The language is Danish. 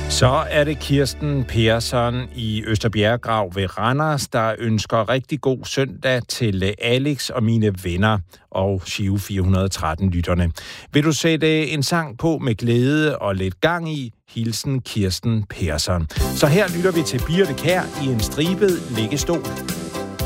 Så er det Kirsten Persson i Østerbjerggrav ved Randers, der ønsker rigtig god søndag til Alex og mine venner og Giro 413-lytterne. Vil du sætte en sang på med glæde og lidt gang i? Hilsen Kirsten Persson. Så her lytter vi til Birthe Kjær i en stribet liggestol.